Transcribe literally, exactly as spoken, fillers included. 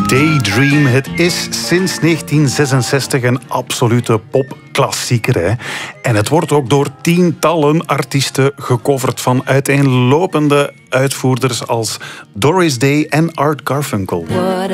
Daydream. Het is sinds negentien zesenzestig een absolute popklassieker. Hè? En het wordt ook door tientallen artiesten gecoverd van uiteenlopende uitvoerders als Doris Day en Art Garfunkel.